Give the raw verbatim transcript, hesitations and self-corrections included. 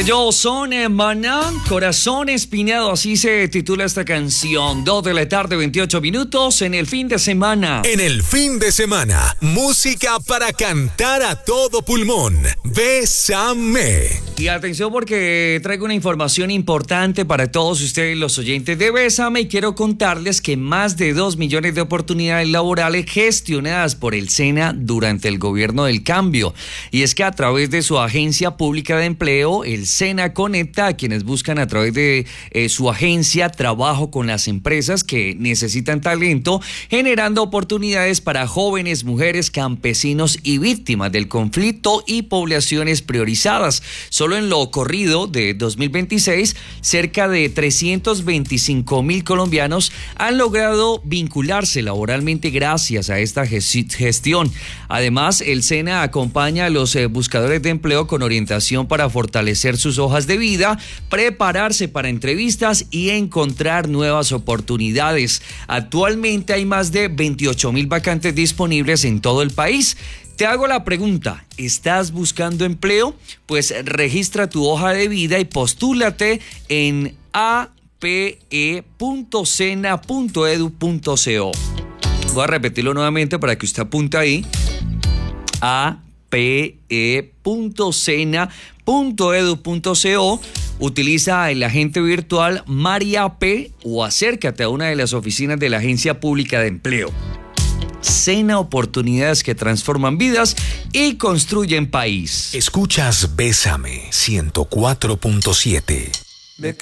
Ellos son eh, Maná, Corazón Espinado, así se titula esta canción. Dos de la tarde, veintiocho minutos en el fin de semana. En el fin de semana, música para cantar a todo pulmón. Bésame. Y atención porque traigo una información importante para todos ustedes los oyentes de Bésame y quiero contarles que más de dos millones de oportunidades laborales gestionadas por el SENA durante el gobierno del cambio. Y es que a través de su agencia pública de empleo, el SENA conecta a quienes buscan a través de eh, su agencia trabajo con las empresas que necesitan talento, generando oportunidades para jóvenes, mujeres, campesinos y víctimas del conflicto y poblaciones priorizadas. Solo en lo corrido de dos mil veintiséis, cerca de trescientos veinticinco mil colombianos han logrado vincularse laboralmente gracias a esta gestión. Además, el SENA acompaña a los eh, buscadores de empleo con orientación para fortalecer sus hojas de vida, prepararse para entrevistas y encontrar nuevas oportunidades. Actualmente hay más de veintiocho mil vacantes disponibles en todo el país. Te hago la pregunta, ¿estás buscando empleo? Pues registra tu hoja de vida y postúlate en a p e punto sena punto edu punto co. Voy a repetirlo nuevamente para que usted apunte ahí. a p e punto sena punto edu punto co. Utiliza el agente virtual María P o acércate a una de las oficinas de la Agencia Pública de Empleo. SENA, oportunidades que transforman vidas y construyen país. Escuchas Bésame ciento cuatro punto siete.